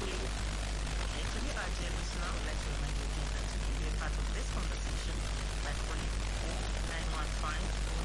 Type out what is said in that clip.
Okay, to the dear listener, I would like to remind you again that you can be a part of this conversation by calling 0915